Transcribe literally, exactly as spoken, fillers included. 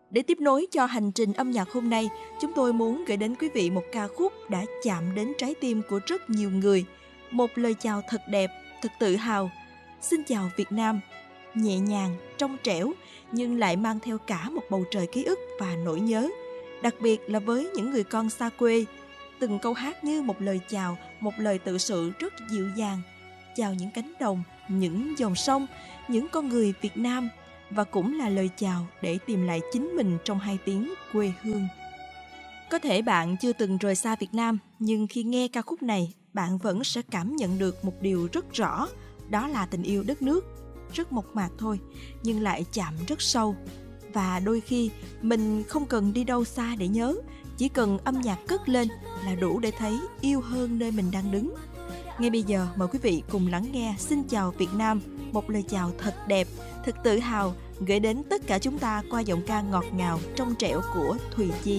Để tiếp nối cho hành trình âm nhạc hôm nay, chúng tôi muốn gửi đến quý vị một ca khúc đã chạm đến trái tim của rất nhiều người. Một lời chào thật đẹp, thật tự hào. Xin chào Việt Nam, nhẹ nhàng, trong trẻo, nhưng lại mang theo cả một bầu trời ký ức và nỗi nhớ. Đặc biệt là với những người con xa quê, từng câu hát như một lời chào, một lời tự sự rất dịu dàng. Chào những cánh đồng, những dòng sông, những con người Việt Nam, và cũng là lời chào để tìm lại chính mình trong hai tiếng quê hương. Có thể bạn chưa từng rời xa Việt Nam, nhưng khi nghe ca khúc này, bạn vẫn sẽ cảm nhận được một điều rất rõ, đó là tình yêu đất nước. Rất mộc mạc thôi, nhưng lại chạm rất sâu. Và đôi khi, mình không cần đi đâu xa để nhớ, chỉ cần âm nhạc cất lên là đủ để thấy yêu hơn nơi mình đang đứng. Ngay bây giờ, mời quý vị cùng lắng nghe Xin chào Việt Nam, một lời chào thật đẹp, thật tự hào, gửi đến tất cả chúng ta qua giọng ca ngọt ngào, trong trẻo của Thùy Chi.